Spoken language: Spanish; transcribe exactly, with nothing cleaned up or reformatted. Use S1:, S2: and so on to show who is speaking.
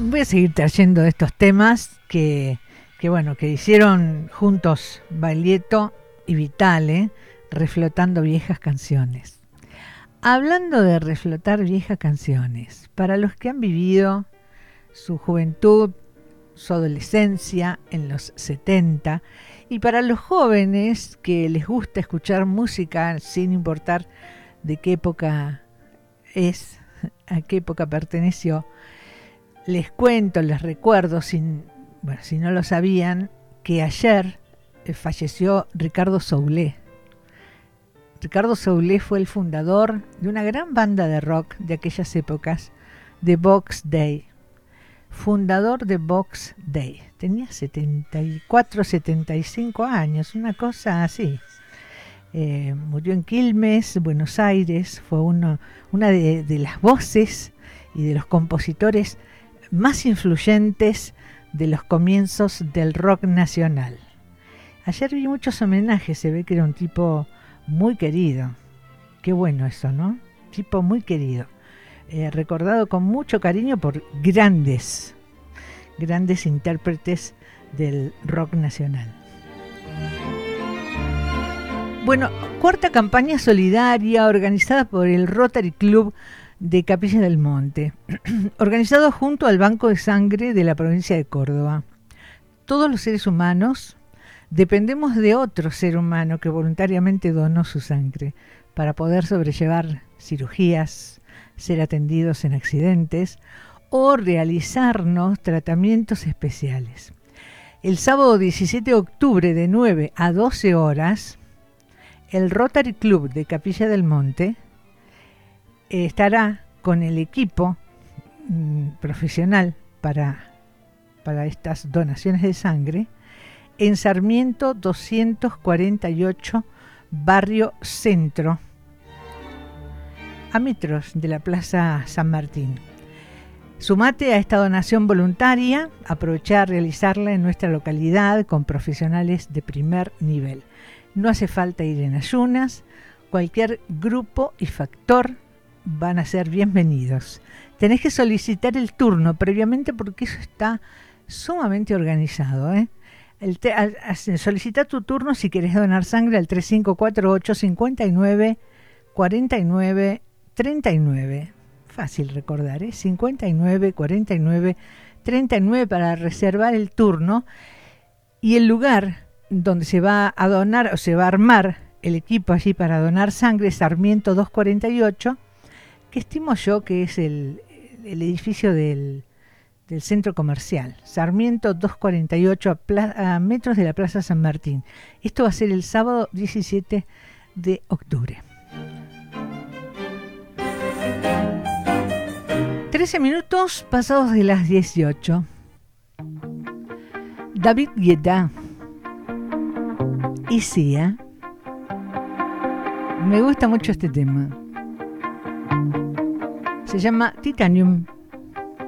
S1: voy a seguir trayendo estos temas que, que bueno, que hicieron juntos Baglietto y Vitale, reflotando viejas canciones. Hablando de reflotar viejas canciones, para los que han vivido su juventud, su adolescencia en los setenta, y para los jóvenes que les gusta escuchar música sin importar de qué época es, a qué época perteneció, les cuento, les recuerdo, sin, bueno, si no lo sabían, que ayer eh, falleció Ricardo Soulé. Ricardo Soulé fue el fundador de una gran banda de rock de aquellas épocas, de Box Day. Fundador de Box Day. Tenía setenta y cuatro, setenta y cinco años, una cosa así. Eh, murió en Quilmes, Buenos Aires. Fue uno, una de, de las voces y de los compositores más influyentes de los comienzos del rock nacional. Ayer vi muchos homenajes, se ve que era un tipo muy querido. Qué bueno eso, ¿no? Tipo muy querido. Eh, recordado con mucho cariño por grandes, grandes intérpretes del rock nacional. Bueno, cuarta campaña solidaria organizada por el Rotary Club de Capilla del Monte, organizado junto al Banco de Sangre de la provincia de Córdoba. Todos los seres humanos dependemos de otro ser humano que voluntariamente donó su sangre para poder sobrellevar cirugías, ser atendidos en accidentes o realizarnos tratamientos especiales. El sábado diecisiete de octubre de nueve a doce horas, el Rotary Club de Capilla del Monte eh, estará con el equipo mm, profesional para, para estas donaciones de sangre en Sarmiento doscientos cuarenta y ocho, Barrio Centro, a metros de la Plaza San Martín. Sumate a esta donación voluntaria, aprovecha a realizarla en nuestra localidad con profesionales de primer nivel. No hace falta ir en ayunas, cualquier grupo y factor van a ser bienvenidos. Tenés que solicitar el turno previamente porque eso está sumamente organizado, ¿eh? El te, a, a, solicita tu turno si querés donar sangre al tres cinco cuatro ocho, cinco nueve, cuatro nueve, tres nueve. Fácil recordar, ¿eh? cincuenta y nueve, cuarenta y nueve, treinta y nueve para reservar el turno. Y el lugar donde se va a donar o se va a armar el equipo allí para donar sangre es Sarmiento doscientos cuarenta y ocho, que estimo yo que es el, el edificio del, del centro comercial. Sarmiento doscientos cuarenta y ocho a, pla, a metros de la Plaza San Martín. Esto va a ser el sábado diecisiete de octubre. trece minutos pasados de las dieciocho. David Guetta y Sia. Me gusta mucho este tema. Se llama Titanium.